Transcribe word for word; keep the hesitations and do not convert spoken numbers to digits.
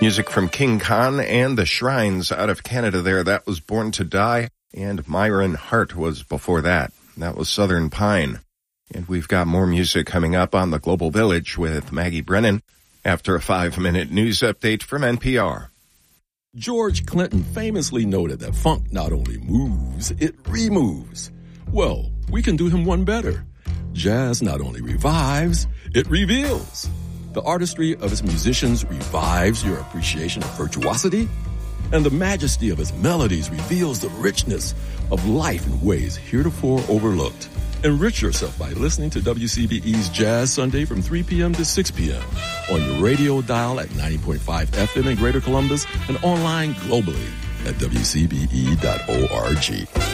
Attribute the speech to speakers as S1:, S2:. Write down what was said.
S1: Music from King Khan and the Shrines out of Canada there. That was Born to Die. And Myron Hart was before that. That was Southern Pine. And we've got more music coming up on the Global Village with Maggie Brennan after a five-minute news update from N P R.
S2: George Clinton famously noted that funk not only moves, it removes. Well, we can do him one better. Jazz not only revives, it reveals. The artistry of its musicians revives your appreciation of virtuosity, and the majesty of its melodies reveals the richness of life in ways heretofore overlooked. Enrich yourself by listening to W C B E's Jazz Sunday from three p.m. to six p.m. on your radio dial at ninety point five F M in Greater Columbus and online globally at W C B E dot org.